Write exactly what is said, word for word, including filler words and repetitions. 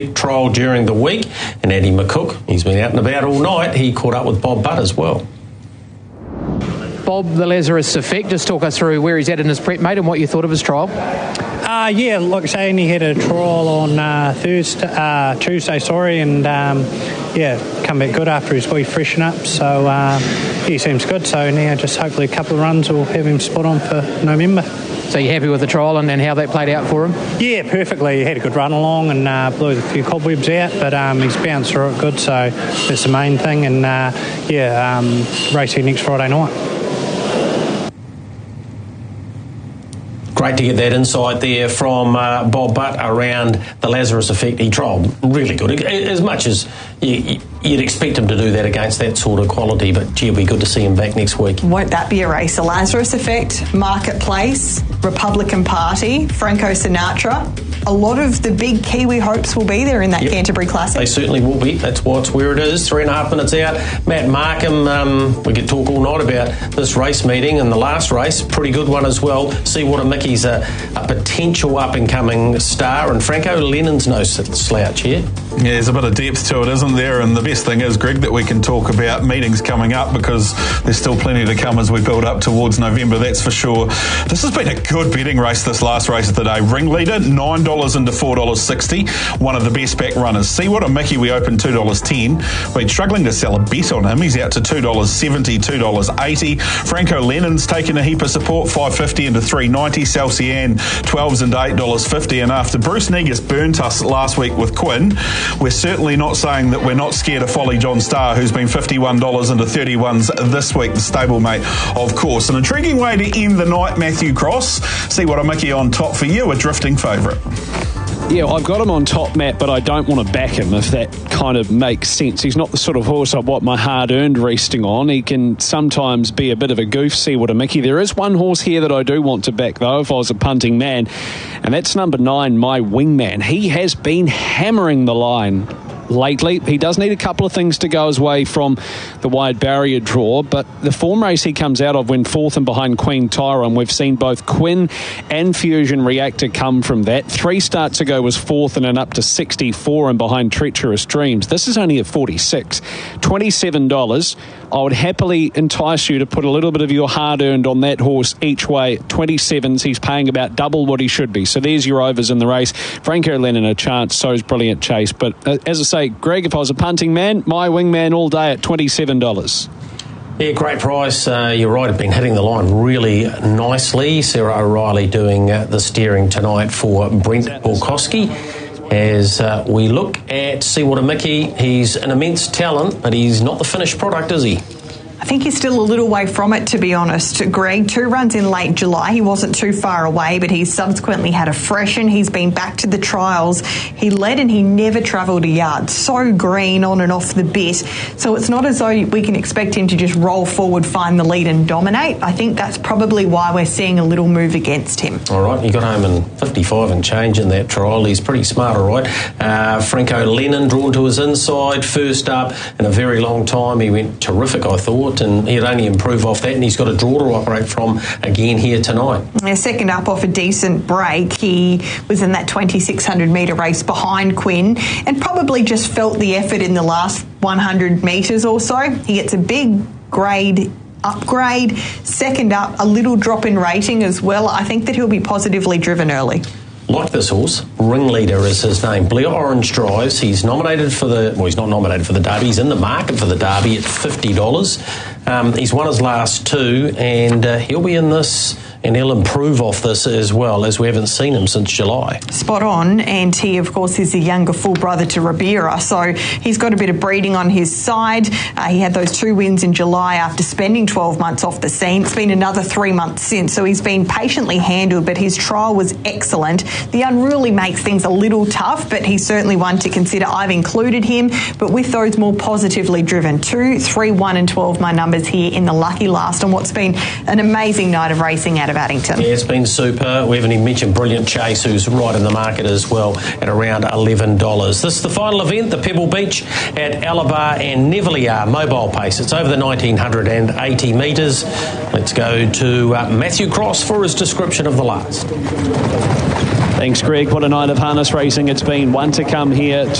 trial during the week, and Andy McCook, he's been out and about all night. He caught up with Bob Butt as well. Bob, the Lazarus Effect, just talk us through where he's at in his prep, mate, and what you thought of his trial. Uh, yeah, like saying he had a trial on uh, Thursday, uh, Tuesday, sorry, and um, yeah, come back good after his wee freshen up. So uh, he seems good. So now just hopefully a couple of runs will have him spot on for November. So you're happy with the trial and, and how that played out for him? Yeah, perfectly. He had a good run along and uh, blew a few cobwebs out, but um, he's bounced through it good. So that's the main thing. And uh, yeah, um, racing next Friday night. Great to get that insight there from uh, Bob Butt around the Lazarus Effect. He trialled really good, as much as you, you'd expect him to do that against that sort of quality, but gee, it'll be good to see him back next week. Won't that be a race? The Lazarus Effect, Marketplace, Republican Party, Franco Sinatra. A lot of the big Kiwi hopes will be there in that yep. Canterbury Classic. They certainly will be. That's why it's where it is. Three and a half minutes out. Matt Markham, um, we could talk all night about this race meeting and the last race. Pretty good one as well. See what a Mickey's a, a potential up-and-coming star, and Franco Lennon's no slouch here. Yeah, there's a bit of depth to it, isn't there? And the best thing is, Greg, that we can talk about meetings coming up because there's still plenty to come as we build up towards November, that's for sure. This has been a good betting race, this last race of the day. Ringleader, nine dollars into four dollars sixty. One of the best back runners. See what a Mickey, we opened two dollars ten. We've been struggling to sell a bet on him. He's out to two dollars seventy, two dollars eighty. Franco Lennon's taken a heap of support, five fifty into three ninety. Salcian, twelves into eight dollars fifty. And after Bruce Negus burnt us last week with Quinn, we're certainly not saying that we're not scared of Folly John Starr, who's been fifty-one dollars into thirty-ones this week, the stablemate, of course. An intriguing way to end the night, Matthew Cross. See what a Mickey on top for you, a drifting favourite. Yeah, I've got him on top, Matt, but I don't want to back him, if that kind of makes sense. He's not the sort of horse I want my hard-earned resting on. He can sometimes be a bit of a goof, see what a Mickey. There is one horse here that I do want to back, though, if I was a punting man, and that's number nine, My Wingman. He has been hammering the line lately. He does need a couple of things to go his way from the wide barrier draw, but the form race he comes out of when fourth and behind Queen Tyrone, we've seen both Quinn and Fusion Reactor come from that. Three starts ago was fourth and an up to sixty-four and behind Treacherous Dreams. This is only at forty-six. twenty-seven dollars. I would happily entice you to put a little bit of your hard-earned on that horse each way. twenty-sevens, he's paying about double what he should be. So there's your overs in the race. Franco Lennon a chance, so's Brilliant Chase. But uh, as I say, Greg, if I was a punting man, My Wingman all day at twenty-seven dollars. Yeah, great price. Uh, you're right, been hitting the line really nicely. Sarah O'Reilly doing uh, the steering tonight for Brent Borkowski. As uh, we look at See What a Mickey, he's an immense talent, but he's not the finished product, is he? I think he's still a little way from it, to be honest. Greg, two runs in late July. He wasn't too far away, but he's subsequently had a freshen. He's been back to the trials. He led and he never travelled a yard. So green on and off the bit. So it's not as though we can expect him to just roll forward, find the lead and dominate. I think that's probably why we're seeing a little move against him. All right, he got home in fifty-five and change in that trial. He's pretty smart, all right. Uh, Franco Lennon drawn to his inside, first up in a very long time. He went terrific, I thought, and he'd only improve off that, and he's got a draw to operate from again here tonight. Yeah, second up off a decent break. He was in that twenty-six hundred metre race behind Quinn and probably just felt the effort in the last one hundred metres or so. He gets a big grade upgrade. Second up, a little drop in rating as well. I think that he'll be positively driven early. Like this horse, Ringleader is his name. Blair Orange drives. He's nominated for the, well, he's not nominated for the Derby. He's in the market for the Derby at fifty dollars. Um, he's won his last two, and uh, he'll be in this, and he'll improve off this as well, as we haven't seen him since July. Spot on, and he, of course, is the younger full brother to Ribeira, so he's got a bit of breeding on his side. Uh, he had those two wins in July after spending twelve months off the scene. It's been another three months since, so he's been patiently handled, but his trial was excellent. The unruly makes things a little tough, but he's certainly one to consider. I've included him, but with those more positively driven. Two, three, one and twelve, my numbers here in the lucky last on what's been an amazing night of racing out of Addington. Yeah, it's been super. We haven't even mentioned Brilliant Chase, who's right in the market as well at around eleven dollars. This is the final event, the Pebble Beach at Alabar and Nevelier mobile pace. It's over the one thousand nine hundred eighty metres. Let's go to uh, Matthew Cross for his description of the last. Thanks, Greg. What a night of harness racing it's been. One to come here.